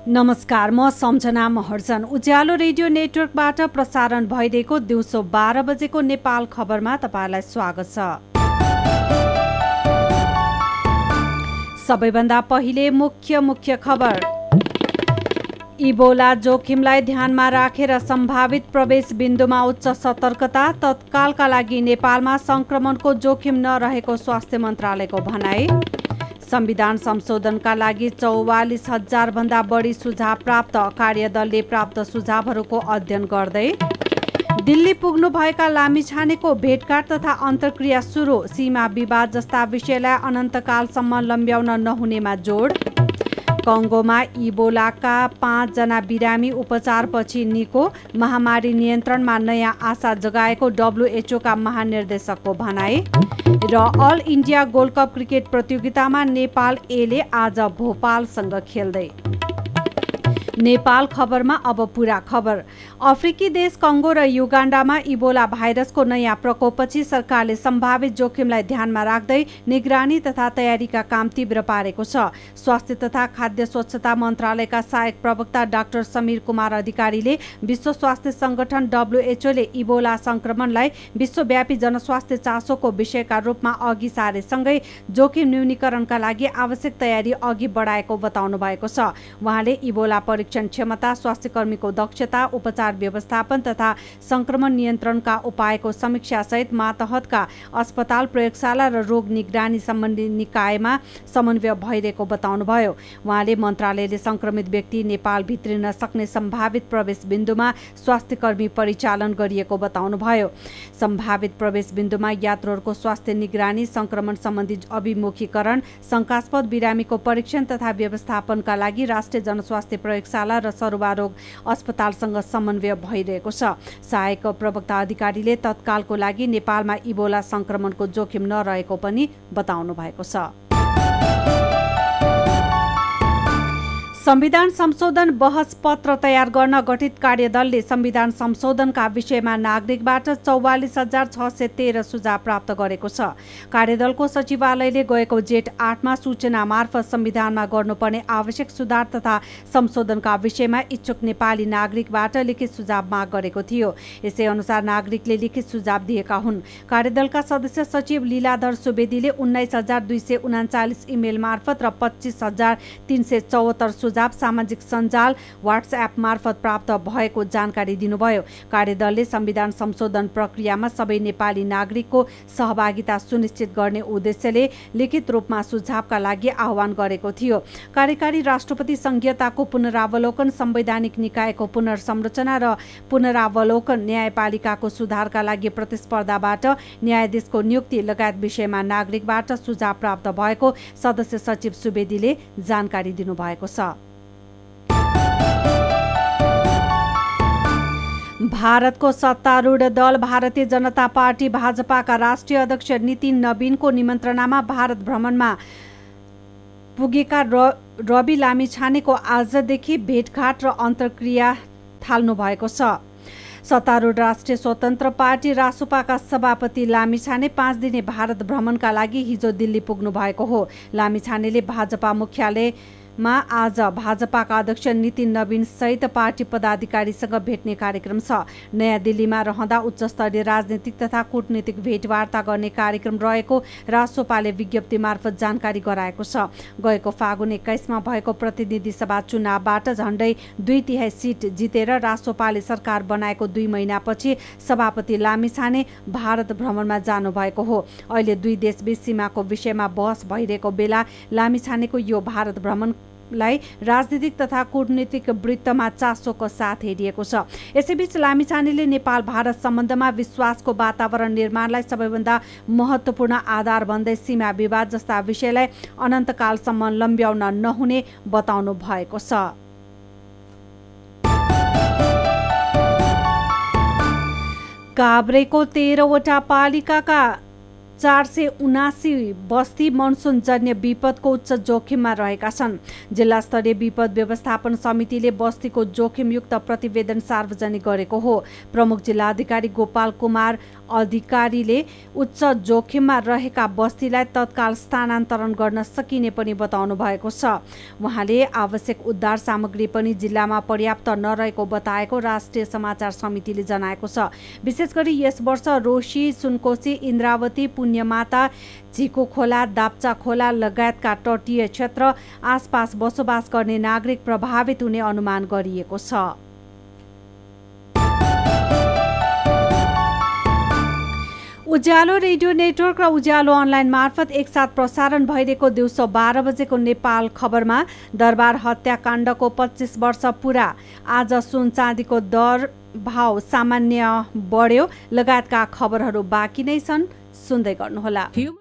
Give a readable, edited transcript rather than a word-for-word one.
नमस्कार, म सम्झना महर्जन। उज्यालो रेडियो नेटवर्कबाट प्रसारण भइरहेको दिउँसो 12 बजेको नेपाल खबरमा तपाईलाई स्वागत छ। सबैभन्दा पहिले मुख्य खबर। इबोला जोखिमलाई ध्यानमा राखेर सम्भावित प्रवेश बिन्दुमा उच्च सतर्कता। तत्कालका लागि नेपालमा संक्रमणको जोखिम नरहेको स्वास्थ्य मन्त्रालयको भनाई। संविधान संशोधनका लागि 44,000 भन्दा बढी सुझाव प्राप्त। कार्यदलले प्राप्त सुझावहरूको अध्ययन गर्दै। दिल्ली पुग्नुभएका लामिछानेको भेटघाट तथा अन्तर्क्रिया सुरु। सीमा विवाद जस्ता विषयलाई अनन्तकालसम्म लम्ब्याउन नहुनेमा जोड। कङ्गोमा इबोलाका 5 जना बिरामी उपचारपछि निको। महामारी नियन्त्रणमा नयाँ आशा जगाएको WHO का महानिर्देशकको भनाई। र all India gold cup cricket प्रतियोगितामा नेपाल एले आज भोपालसँग खेल्दै। नेपाल खबरमा अब पूरा खबर। अफ्रिकी देश कङ्गो र युगाण्डामा इबोला भाइरसको नयाँ प्रकोपपछि सरकारले सम्भावित जोखिमलाई ध्यानमा राख्दै निगरानी तथा तयारीका काम तीव्र पारेको छ। स्वास्थ्य तथा खाद्य स्वच्छता मन्त्रालयका सहायक प्रवक्ता डाक्टर समीर कुमार अधिकारीले विश्व स्वास्थ्य संगठन WHO ले इबोला संक्रमणलाई विश्वव्यापी जनस्वास्थ्य चासोको विषयका रूपमा अघि सारेसँगै जोखिम न्यूनीकरणका लागि आवश्यक तयारी अघि बढाएको बताउनु भएको छ। उहाँले इबोला परीक्षण क्षमता, स्वास्थ्यकर्मीको दक्षता, उपचार व्यवस्थापन तथा संक्रमण नियन्त्रणका उपायको समीक्षा सहित मातहतका अस्पताल, प्रयोगशाला र रोग निगरानी सम्बन्धी निकायमा समन्वय भइरहेको बताउनुभयो। उहाँले मन्त्रालयले संक्रमित व्यक्ति नेपाल भित्रिन सक्ने सम्भावित प्रवेश बिन्दुमा स्वास्थ्यकर्मी परिचालन गरिएको बताउनुभयो। सम्भावित प्रवेश बिन्दुमा यात्रुहरूको स्वास्थ्य निगरानी, संक्रमण सम्बन्धी अभिमुखीकरण, शंकास्पद बिरामीको परीक्षण तथा व्यवस्थापनका लागि राष्ट्रिय जनस्वास्थ्य प्रयोगशाला र सरुवा रोग अस्पतालसँग समन्वय भइरहेको छ। सहायक प्रवक्ता अधिकारीले तत्कालको लागि नेपालमा इबोला संक्रमणको जोखिम नरहेको पनि बताउनु भएको छ। संविधान संशोधन बहस पत्र तयार गर्न गठित कार्यदलले संविधान संशोधनका विषयमा नागरिकबाट 44,613 सुझाव प्राप्त गरेको छ। कार्यदलको सचिवालयले गएको जेठ 8 मा सूचना मार्फत संविधानमा गर्नुपर्ने आवश्यक सुधार तथा संशोधनका विषयमा इच्छुक नेपाली नागरिकबाट लिखित सुझाव माग गरेको थियो। यसै अनुसार नागरिकले लिखित सुझाव दिएका हुन्। कार्यदलका सदस्य सचिव लीलाधर सुवेदीले 19,239 इमेल मार्फत र 25,374 सुझाव सामाजिक सञ्जाल व्हाट्सएप मार्फत प्राप्त भएको जानकारी दिनुभयो। कार्यदलले संविधान संशोधन प्रक्रियामा सबै नेपाली नागरिकको सहभागिता सुनिश्चित गर्ने उद्देश्यले लिखित रूपमा सुझावका लागि आह्वान गरेको थियो। कार्यकारी राष्ट्रपति संहिताको पुनरावलोकन, संवैधानिक निकायको पुनर्संरचना र पुनरावलोकन, न्यायपालिकाको सुधारका लागि प्रतिस्पर्धाबाट न्यायाधीशको नियुक्ति लगायत विषयमा नागरिकबाट सुझाव प्राप्त भएको सदस्य सचिव सुवेदीले जानकारी दिनुभएको छ। भारतको सत्तारूढ दल भारतीय जनता पार्टी भाजपाका राष्ट्रिय अध्यक्ष नितिन नवीनको निमन्त्रणामा भारत भ्रमणमा पुगेका रवि लामिछानेको आजदेखि भेटघाट र अन्तर्क्रिया थाल्नु भएको छ। सत्तारूढ राष्ट्रिय स्वतन्त्र पार्टी रासुपाका सभापति लामिछाने 5 दिने भारत भ्रमणका लागि हिजो दिल्ली पुग्नु भएको हो। लामिछानेले भाजपा मुख्यालयमा आज भाजपाका अध्यक्ष नितिन नवीन सहित पार्टी पदाधिकारीसँग भेट्ने कार्यक्रम छ। नयाँ दिल्लीमा रहँदा उच्चस्तरीय राजनीतिक तथा कूटनीतिक भेटवार्ता गर्ने कार्यक्रम रहेको रासोपाले विज्ञप्ति मार्फत जानकारी गराएको छ। गएको फागुन 21 मा भएको प्रतिनिधि सभा चुनावबाट झण्डै 2/3 सिट जितेर रासोपाले सरकार बनाएको 2 महिनापछि सभापति लामिछाने भारत भ्रमणमा जानुभएको हो। अहिले दुई देशबीच सीमाको विषयमा बहस भइरहेको बेला लामिछानेको यो भारत भ्रमण लाई राजनीतिक तथा कूटनीतिक वृत्तमा चासोको साथ हेरिएको छ। यसैबीच लामिछानेले नेपाल भारत सम्बन्धमा विश्वासको वातावरण निर्माणलाई सबैभन्दा महत्त्वपूर्ण आधार भन्दै सीमा विवाद जस्ता विषयलाई अनन्तकालसम्म लम्ब्याउन नहुने बताउनु भएको छ। काभ्रेको 13 वटा पालिकाका 479 बस्ती मनसुनजन्य विपदको उच्च जोखिममा रहेका छन्। जिल्ला स्तरीय विपद व्यवस्थापन समितिले बस्तीको जोखिमयुक्त प्रतिवेदन सार्वजनिक गरेको हो। प्रमुख जिल्ला अधिकारी गोपाल कुमार अधिकारीले उच्च जोखिममा रहेका बस्तीलाई तत्काल स्थानान्तरण गर्न सकिने पनि बताउनु भएको छ। उहाँले आवश्यक उद्धार सामग्री पनि जिल्लामा पर्याप्त नरहेको बताएको राष्ट्रिय समाचार समितिले जनाएको छ। विशेष गरी यस वर्ष रोशी, सुनकोशी, इन्द्रावती, पुण्यमाता, झिको खोला, दाप्चा खोला लगायतका तटीय क्षेत्र आसपास बसोबास गर्ने नागरिक प्रभावित हुने अनुमान गरिएको छ। उज्यालो रेडियो नेटवर्क र उज्यालो अनलाइन मार्फत एकसाथ प्रसारण भइरहेको दिउँसो 12 बजेको नेपाल खबरमा दरबार हत्याकाण्डको 25 वर्ष पुरा, आज सुन चाँदीको दर भाव सामान्य बढ्यो लगायतका खबरहरू बाँकी नै छन्। सुन्दै गर्नुहोला।